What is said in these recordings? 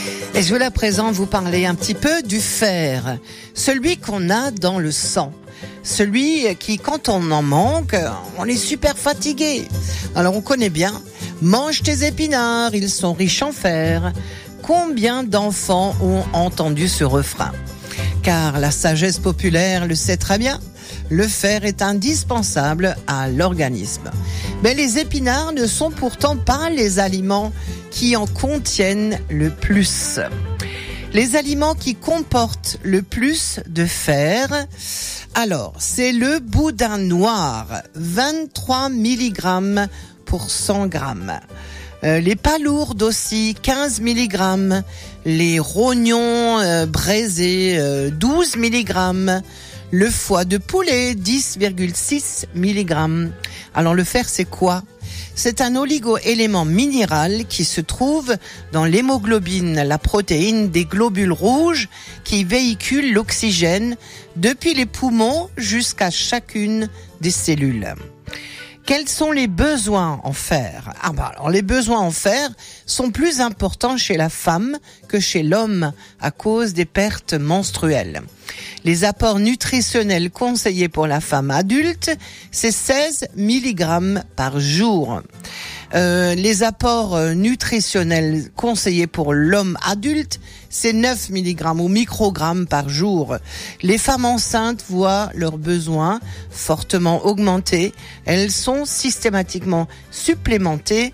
Et je voulais à présent vous parler un petit peu du fer, celui qu'on a dans le sang. Celui qui, quand on en manque, on est super fatigué. Alors on connaît bien, mange tes épinards, ils sont riches en fer. Combien d'enfants ont entendu ce refrain ? Car la sagesse populaire le sait très bien, le fer est indispensable à l'organisme. Mais les épinards ne sont pourtant pas les aliments qui en contiennent le plus. Les aliments qui comportent le plus de fer, alors c'est le boudin noir, 23 mg pour 100 g. Les palourdes aussi, 15 mg. Les rognons braisés, 12 mg. Le foie de poulet, 10,6 mg. Alors le fer, c'est quoi ? C'est un oligo-élément minéral qui se trouve dans l'hémoglobine, la protéine des globules rouges qui véhicule l'oxygène depuis les poumons jusqu'à chacune des cellules. Quels sont les besoins en fer ? Alors les besoins en fer sont plus importants chez la femme que chez l'homme à cause des pertes menstruelles. Les apports nutritionnels conseillés pour la femme adulte, c'est 16 mg par jour. Les apports nutritionnels conseillés pour l'homme adulte, c'est 9 mg ou microgrammes par jour. Les femmes enceintes voient leurs besoins fortement augmenter. Elles sont systématiquement supplémentées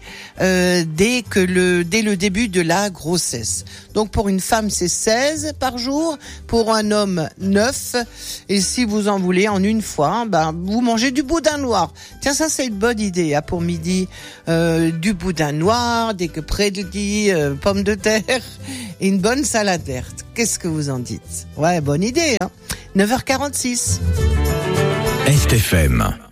dès le début de la grossesse. Donc pour une femme, c'est 16 par jour. Pour un homme, 9. Et si vous en voulez en une fois, vous mangez du boudin noir. Tiens, ça c'est une bonne idée pour midi. Du boudin noir, des prédits, pommes de terre et une bonne salade verte. Qu'est-ce que vous en dites ? Ouais, bonne idée, 9h46. STFM.